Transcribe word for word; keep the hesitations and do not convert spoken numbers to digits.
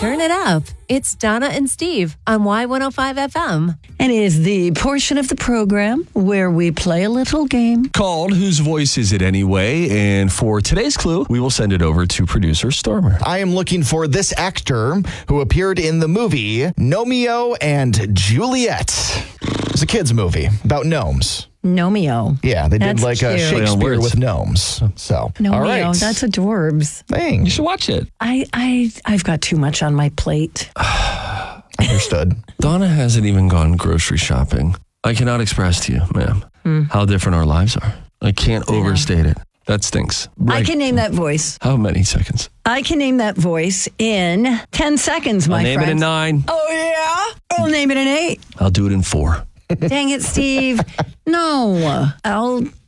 Turn it up. It's Donna and Steve on Y one oh five F M. And it is the portion of the program where we play a little game called Whose Voice Is It Anyway? And for today's clue, we will send it over to producer Stormer. I am looking for this actor who appeared in the movie Gnomeo and Juliet. It's a kid's movie about gnomes. Gnomeo. Yeah, they did That's like a cute. Shakespeare with gnomes. So, Gnomeo, all right. that's adorbs. Dang. You should watch it. I, I, I've got too much on my plate. Understood. Donna hasn't even gone grocery shopping. I cannot express to you, ma'am, Hmm. how different our lives are. I can't overstate it. That stinks. I Right. can name that voice. How many seconds? I can name that voice in ten seconds, my I'll name friend. it in nine. Oh, yeah? I'll name it in eight. I'll do it in four. Dang it, Steve. No. I'll